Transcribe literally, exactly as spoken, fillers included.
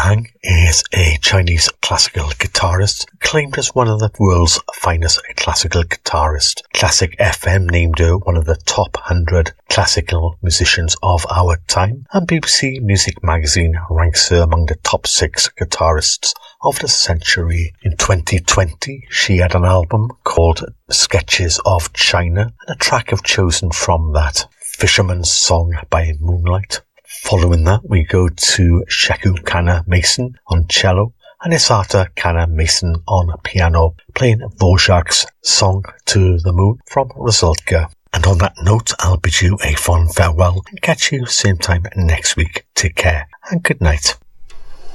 Yang is a Chinese classical guitarist, claimed as one of the world's finest classical guitarists. Classic F M named her one of the top one hundred classical musicians of our time, and B B C Music Magazine ranks her among the top six guitarists of the century. In twenty twenty, she had an album called Sketches of China, and a track I've chosen from that, Fisherman's Song by Moonlight. Following that, we go to Sheku Kana Mason on cello and Isata Kana Mason on piano, playing Dvorak's Song to the Moon from Rusalka. And on that note, I'll bid you a fond farewell and catch you same time next week. Take care and good night.